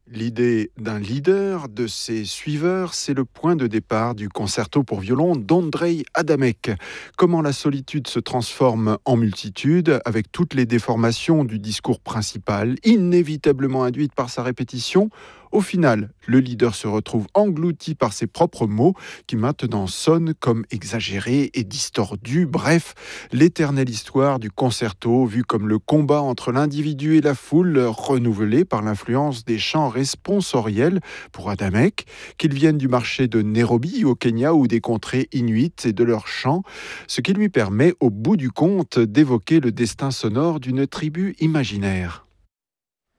L'idée d'un leader, de ses suiveurs, c'est le point de départ du concerto pour violon d'Ondřej Adamek. Comment la solitude se transforme en multitude avec toutes les déformations du discours principal, inévitablement induites par sa répétition. Au final, le leader se retrouve englouti par ses propres mots qui maintenant sonnent comme exagérés et distordus. Bref, l'éternelle histoire du concerto vue comme le combat entre l'individu et la foule, renouvelé par l'influence des chants responsoriels pour Adamek, qu'ils viennent du marché de Nairobi au Kenya ou des contrées inuites et de leurs chants, ce qui lui permet au bout du compte d'évoquer le destin sonore d'une tribu imaginaire.